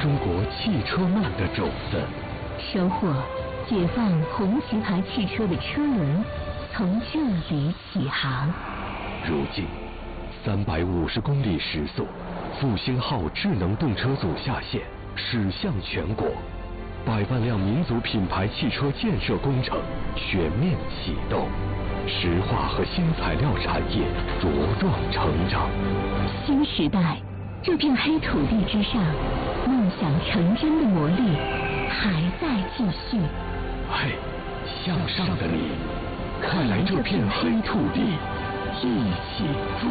中国汽车梦的种子， 收获解放红旗牌汽车的车轮，从这里起航。 如今，350公里时速，复兴号智能动车组下线，驶向全国，100万辆民族品牌汽车建设工程全面启动，石化和新材料产业茁壮成长。 新时代，这片黑土地之上，梦想成真的魔力还在继续。 嘿，向上的你，快来这片黑土地，一起